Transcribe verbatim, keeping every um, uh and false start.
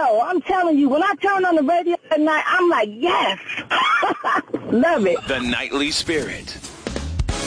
radio. I'm telling you, when I turn on the radio at night, I'm like, yes. Love it. The Nightly Spirit.